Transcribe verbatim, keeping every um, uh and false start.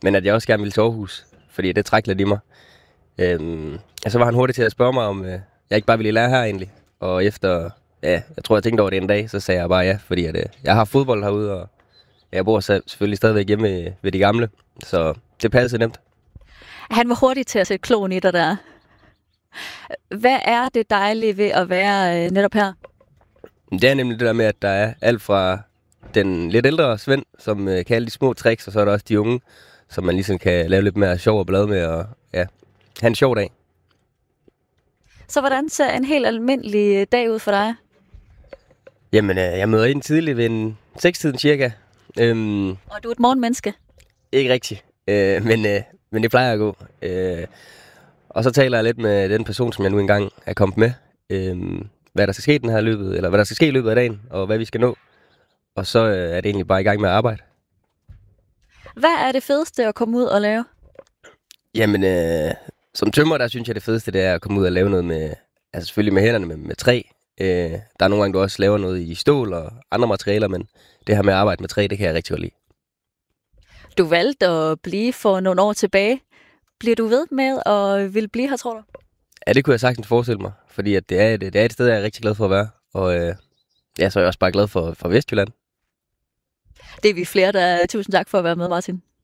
men at jeg også gerne ville til Aarhus, fordi det træk lidt i mig. Øhm, og så var han hurtig til at spørge mig, om øh, jeg ikke bare ville lære her egentlig. Og efter, ja, jeg tror, jeg tænkte over det en dag, så sagde jeg bare ja, fordi at, øh, jeg har fodbold herude, og jeg bor selvfølgelig stadigvæk hjemme ved, ved de gamle, så det passede nemt. Han var hurtig til at sætte kloen i dig der. Hvad er det dejlige ved at være øh, netop her? Det er nemlig det der med, at der er alt fra den lidt ældre Svend, som øh, kan alle de små tricks, og så er der også de unge, som man ligesom kan lave lidt mere sjov og blad med, og ja, have en sjov dag. Så hvordan ser en helt almindelig dag ud for dig? Jamen, øh, jeg møder ind tidligt ved en seks-tiden cirka. Øhm, og du er et morgenmenneske? Ikke rigtigt, øh, men, øh, men det plejer at gå. Øh, og så taler jeg lidt med den person, som jeg nu engang er kommet med. Øh, hvad der skal ske den her løbet, eller hvad der skal ske i løbet af dagen, og hvad vi skal nå. Og så øh, er det egentlig bare i gang med at arbejde. Hvad er det fedeste at komme ud og lave? Jamen, øh, som tømrer, der synes jeg det fedeste, det er at komme ud og lave noget med, altså selvfølgelig med hænderne, med, med træ. Øh, der er nogle gange, du også laver noget i stål og andre materialer, men det her med at arbejde med træ, det kan jeg rigtig godt lide. Du valgte at blive for nogle år tilbage. Bliver du ved med at vil blive her, tror du? Ja, det kunne jeg sagtens forestille mig, fordi at det, er et, det er et sted, jeg er rigtig glad for at være. Og øh, ja, så er jeg også bare glad for, for Vestjylland. Det er vi flere, der... Tusind tak for at være med, Martin.